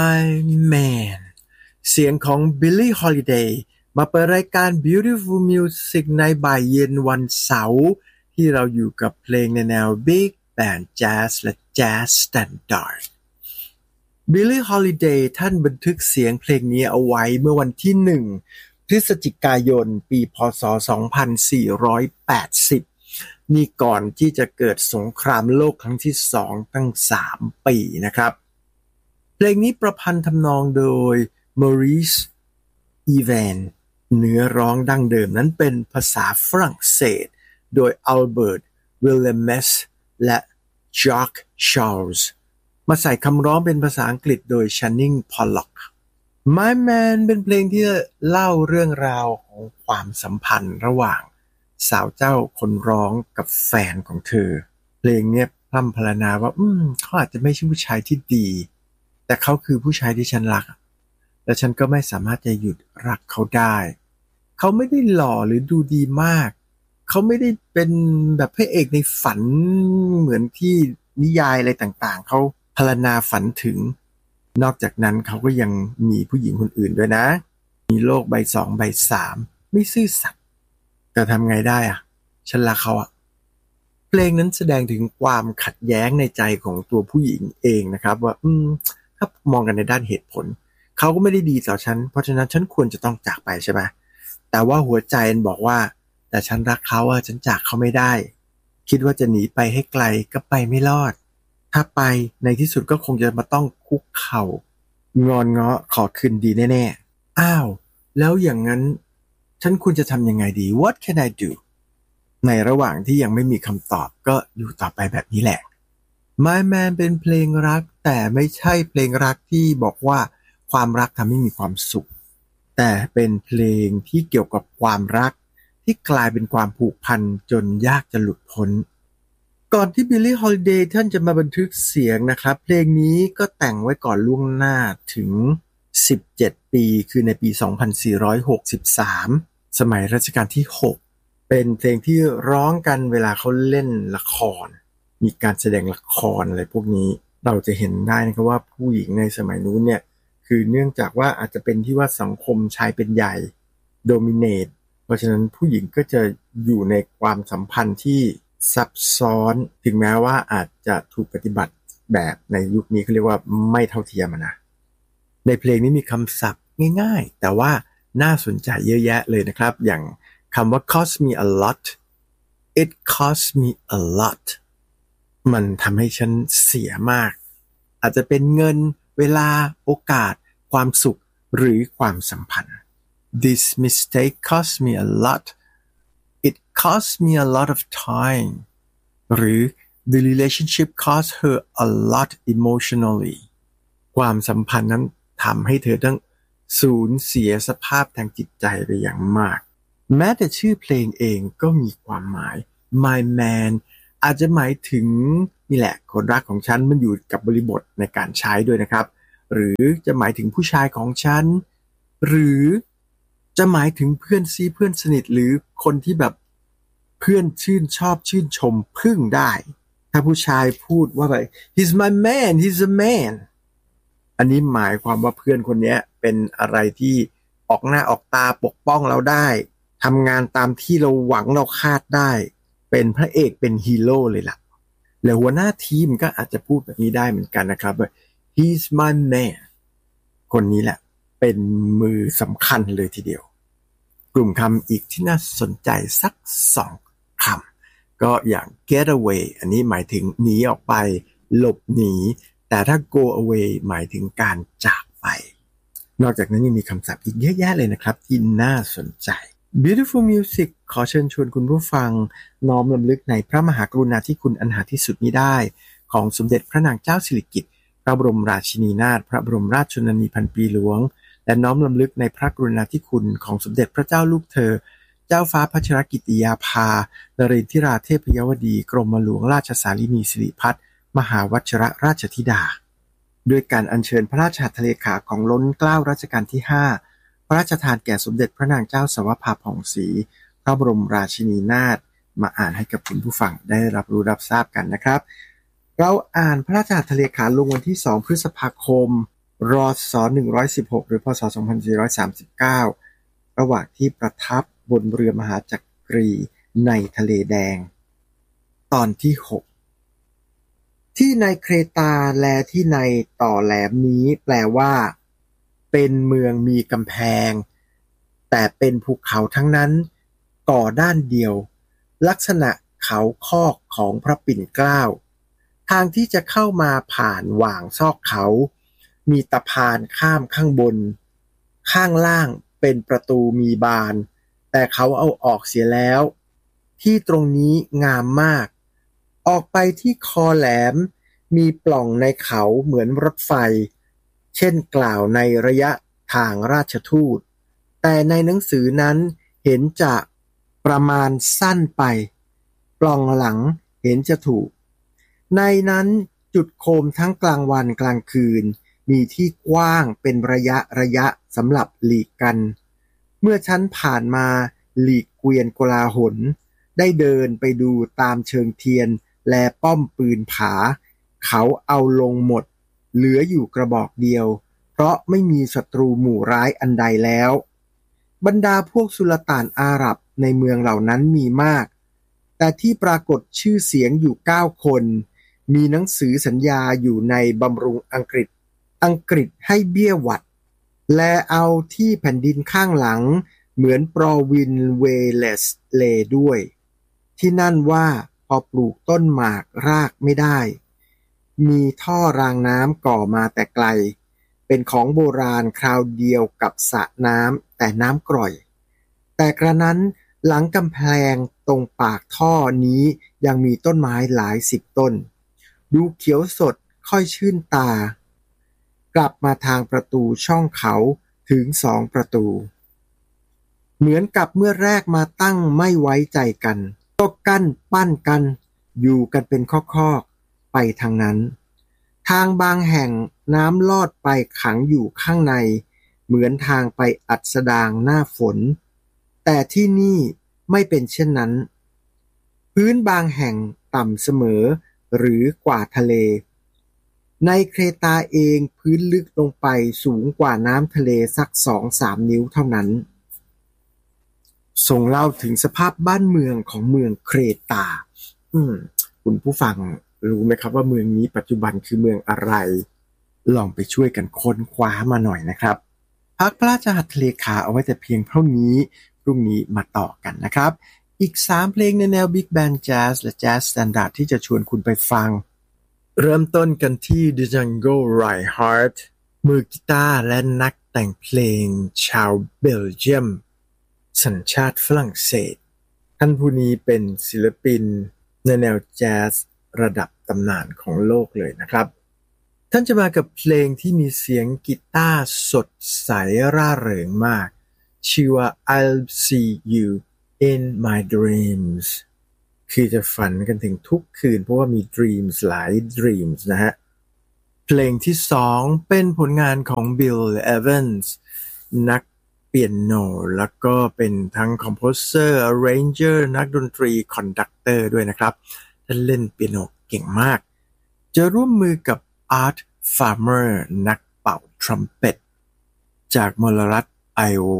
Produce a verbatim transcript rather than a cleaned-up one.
My Man เสียงของ Billie Holiday มาเปิดรายการ Beautiful Music ในบ่ายเย็นวันเสาร์ที่เราอยู่กับเพลงในแนว Big Band Jazz และ Jazz Standard Billie Holiday ท่านบันทึกเสียงเพลงนี้เอาไว้เมื่อวันที่หนึ่งพฤศจิกายนปีพ.ศ. สองพันสี่ร้อยแปดสิบนี่ก่อนที่จะเกิดสงครามโลกครั้งที่สองตั้งสามปีนะครับเพลงนี้ประพันธ์ทำนองโดย Maurice Ivan เนื้อร้องดั้งเดิมนั้นเป็นภาษาฝรั่งเศสโดย Albert Williams และ Jacques Charles มาใส่คำร้องเป็นภาษาอังกฤษโดย Channing Pollock My Man เป็นเพลงที่เล่าเรื่องราวของความสัมพันธ์ระหว่างสาวเจ้าคนร้องกับแฟนของเธอเพลงนี้พร่ำพรรณนาว่าอืมเขาอาจจะไม่ใช่ผู้ชายที่ดีแต่เขาคือผู้ชายที่ฉันรักและฉันก็ไม่สามารถจะหยุดรักเขาได้เขาไม่ได้หล่อหรือดูดีมากเขาไม่ได้เป็นแบบพระเอกในฝันเหมือนที่นิยายอะไรต่างๆเขาพรรณนาฝันถึงนอกจากนั้นเขาก็ยังมีผู้หญิงคนอื่นด้วยนะมีโลกใบสองใบสามไม่ซื่อสัตย์แต่ทำไงได้อ่ะฉันรักเขาอ่ะเพลงนั้นแสดงถึงความขัดแย้งในใจของตัวผู้หญิงเองนะครับว่าอืมถ้ามองกันในด้านเหตุผลเขาก็ไม่ได้ดีต่อฉันเพราะฉะนั้นฉันควรจะต้องจากไปใช่ไหมแต่ว่าหัวใจมันบอกว่าแต่ฉันรักเขาอ่ะฉันจากเขาไม่ได้คิดว่าจะหนีไปให้ไกลก็ไปไม่รอดถ้าไปในที่สุดก็คงจะมาต้องคุกเข่างอนเงาะขอคืนดีแน่ๆอ้าวแล้วอย่างนั้นฉันควรจะทำยังไงดี What can I do ในระหว่างที่ยังไม่มีคำตอบก็อยู่ต่อไปแบบนี้แหละ My Man เป็นเพลงรักแต่ไม่ใช่เพลงรักที่บอกว่าความรักทำให้มีความสุขแต่เป็นเพลงที่เกี่ยวกับความรักที่กลายเป็นความผูกพันจนยากจะหลุดพ้นก่อนที่ Billie Holiday ท่านจะมาบันทึกเสียงนะครับเพลงนี้ก็แต่งไว้ก่อนล่วงหน้าถึงสิบเจ็ดปีคือในปีสองพันสี่ร้อยหกสิบสามสมัยรัชกาลที่หกเป็นเพลงที่ร้องกันเวลาเขาเล่นละครมีการแสดงละครอะไรพวกนี้เราจะเห็นได้นะครับว่าผู้หญิงในสมัยนู้นเนี่ยคือเนื่องจากว่าอาจจะเป็นที่ว่าสังคมชายเป็นใหญ่โดมิเนตเพราะฉะนั้นผู้หญิงก็จะอยู่ในความสัมพันธ์ที่ซับซ้อนถึงแม้ว่าอาจจะถูกปฏิบัติแบบในยุคนี้เขาเรียกว่าไม่เท่าเทียมนะในเพลงนี้มีคำศัพท์ง่ายๆแต่ว่าน่าสนใจเยอะแยะเลยนะครับอย่างคำว่า cost me a lot it cost me a lot มันทำให้ฉันเสียมากอาจจะเป็นเงินเวลาโอกาสความสุขหรือความสัมพันธ์ This mistake cost me a lot it cost me a lot of time หรือ the relationship cost her a lot emotionally ความสัมพันธ์นั้นทำให้เธอต้องสูญเสียสภาพทางจิตใจไปอย่างมากแม้แต่ชื่อเพลงเองก็มีความหมาย My Man อาจจะหมายถึงนี่แหละคนรักของฉันมันอยู่กับบริบทในการใช้ด้วยนะครับหรือจะหมายถึงผู้ชายของฉันหรือจะหมายถึงเพื่อนซีเพื่อนสนิทหรือคนที่แบบเพื่อนชื่นชอบชื่นชมพึ่งได้ถ้าผู้ชายพูดว่าแบบ He's my man he's a man อันนี้หมายความว่าเพื่อนคนนี้เป็นอะไรที่ออกหน้าออกตาปกป้องเราได้ทำงานตามที่เราหวังเราคาดได้เป็นพระเอกเป็นฮีโร่เลยล่ะแล้วหัวหน้าทีมก็อาจจะพูดแบบนี้ได้เหมือนกันนะครับว่า He's my man คนนี้แหละเป็นมือสำคัญเลยทีเดียวกลุ่มคำอีกที่น่าสนใจสักสองคำก็อย่าง get away อันนี้หมายถึงหนีออกไปหลบหนีแต่ถ้า go away หมายถึงการจากไปนอกจากนั้นยังมีคำศัพท์อีกเยอะแยะเลยนะครับที่น่าสนใจ Beautiful Music ขอเชิญชวนคุณผู้ฟังน้อมรำลึกในพระมหากรุณาธิคุณอันหาที่สุดมิได้ของสมเด็จพระนางเจ้าสิริกิติ์พระบรมราชินีนาถพระบรมราชชนนีพันปีหลวงและน้อมรำลึกในพระกรุณาธิคุณของสมเด็จพระเจ้าลูกเธอเจ้าฟ้าพัชรกิติยาภานเรนทิราเทพยวดีกรมหลวงราชสารินีสิริพัฒน์มหาวชิรราชธิดาด้วยการอัญเชิญพระราชหัตถเลขาของล้นเกล้ารัชกาลที่ห้าพระราชทานแก่สมเด็จพระนางเจ้าสวภาผ่องศรีพระบรมราชินีนาถมาอ่านให้กับคุณผู้ฟังได้รับรู้รับทราบกันนะครับเราอ่านพระราชหัตถเลขาลงวันที่สองพฤษภาคมรศหนึ่งร้อยสิบหกหรือพศสองพันสี่ร้อยสามสิบเก้าระหว่างที่ประทับบนเรือมหาจักรีในทะเลแดงตอนที่หกที่ในเครตาและที่ในต่อแหลมนี้แปลว่าเป็นเมืองมีกำแพงแต่เป็นภูเขาทั้งนั้นก่อด้านเดียวลักษณะเขาคอกของพระปิ่นเกล้าทางที่จะเข้ามาผ่านหว่างซอกเขามีตะพานข้ามข้างบนข้างล่างเป็นประตูมีบานแต่เขาเอาออกเสียแล้วที่ตรงนี้งามมากออกไปที่คอแหลมมีปล่องในเขาเหมือนรถไฟเช่นกล่าวในระยะทางราชทูตแต่ในหนังสือนั้นเห็นจะประมาณสั้นไปปล่องหลังเห็นจะถูกในนั้นจุดโคมทั้งกลางวันกลางคืนมีที่กว้างเป็นระยะระยะสำหรับหลีกกันเมื่อฉันผ่านมาหลีกเกวียนโกลาหลได้เดินไปดูตามเชิงเทียนและป้อมปืนผาเขาเอาลงหมดเหลืออยู่กระบอกเดียวเพราะไม่มีศัตรูหมู่ร้ายอันใดแล้วบรรดาพวกสุลต่านอาหรับในเมืองเหล่านั้นมีมากแต่ที่ปรากฏชื่อเสียงอยู่เก้าคนมีหนังสือสัญญาอยู่ในบำรุงอังกฤษอังกฤษให้เบี้ยหวัดและเอาที่แผ่นดินข้างหลังเหมือนปรอวินเวเลสเลด้วยที่นั่นว่าพอปลูกต้นหมากรากไม่ได้มีท่อรางน้ำก่อมาแต่ไกลเป็นของโบราณคราวเดียวกับสระน้ำแต่น้ำกร่อยแต่กระนั้นหลังกำแพงตรงปากท่อนี้ยังมีต้นไม้หลายสิบต้นดูเขียวสดค่อยชื่นตากลับมาทางประตูช่องเขาถึงสองประตูเหมือนกับเมื่อแรกมาตั้งไม่ไว้ใจกันก็กั้นปั้นกันอยู่กันเป็นข้อๆไปทางนั้นทางบางแห่งน้ำลอดไปขังอยู่ข้างในเหมือนทางไปอัสดางหน้าฝนแต่ที่นี่ไม่เป็นเช่นนั้นพื้นบางแห่งต่ำเสมอหรือกว่าทะเลในเครตาเองพื้นลึกลงไปสูงกว่าน้ำทะเลสัก สองถึงสาม นิ้วเท่านั้นส่งเล่าถึงสภาพบ้านเมืองของเมืองเครตาอืมคุณผู้ฟังรู้ไหมครับว่าเมืองนี้ปัจจุบันคือเมืองอะไรลองไปช่วยกันค้นคว้ามาหน่อยนะครับพักพระราชหัตถเลขาเอาไว้แต่เพียงเท่านี้พรุ่งนี้มาต่อกันนะครับอีกสามเพลงในแนวบิ๊กแบนด์แจ๊สและแจ๊สสแตนดาร์ดที่จะชวนคุณไปฟังเริ่มต้นกันที่ Django Reinhardt มือกีตาร์และนักแต่งเพลงชาวเบลเยียมสัญชาติฝรั่งเศสท่านผู้นี้เป็นศิลปินในแนวแจ๊สระดับตำนานของโลกเลยนะครับท่านจะมากับเพลงที่มีเสียงกีตาร์สดใสร่าเริงมากชื่อว่า I'll see you in my dreams คือจะฝันกันถึงทุกคืนเพราะว่ามี dreams หลาย dreams นะฮะเพลงที่สองเป็นผลงานของ Bill Evans นักเปียโนแล้วก็เป็นทั้งคอมโพเซอร์ arranger นักดนตรีคอนดักเตอร์ด้วยนะครับท่านเล่นเปียโนเก่งมากจะร่วมมือกับ Art Farmer นักเป่าทรัมเป็ตจากมลรัฐไอโอ